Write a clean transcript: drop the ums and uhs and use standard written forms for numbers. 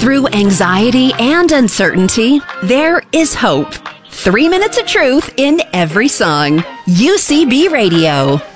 Through anxiety and uncertainty, there is hope. 3 minutes of truth in every song. UCB Radio.